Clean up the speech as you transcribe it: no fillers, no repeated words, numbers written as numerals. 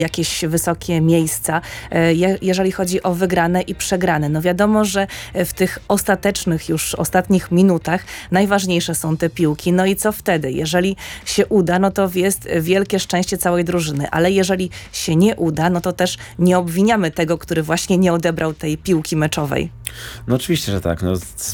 jakieś wysokie miejsca, jeżeli chodzi o wygrane i przegrane. No wiadomo, że w tych ostatnich minutach najważniejsze są te piłki. No i co wtedy? Jeżeli się uda, no to jest wielkie szczęście całej drużyny, ale jeżeli się nie uda, no to też nie obwiniamy tego, który właśnie nie odebrał tej piłki meczowej. No oczywiście, że tak. No,